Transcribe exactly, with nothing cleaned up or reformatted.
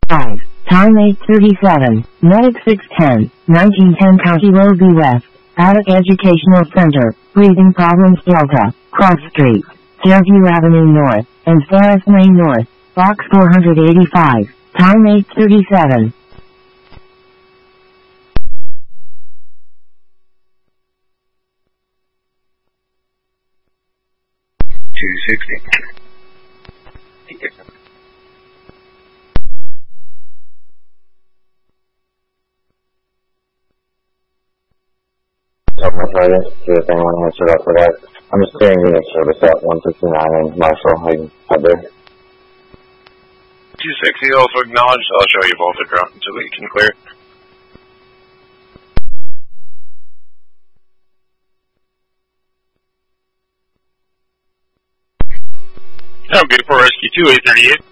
five. Time eight thirty-seven. Medic six ten. nineteen ten County Road B West. Attic Educational Center. Breathing Problems Delta. Cross Street. Fairview Avenue North. And Ferris Lane North. Box four eighty-five. Time eight thirty-seven. two sixty. See if anyone answered up for that. I'm just clearing unit service at one sixty-nine and Marshall. How you have there? two sixty also acknowledged. I'll show you both are dropped until we can clear. Now, beautiful rescue two eight thirty-eight.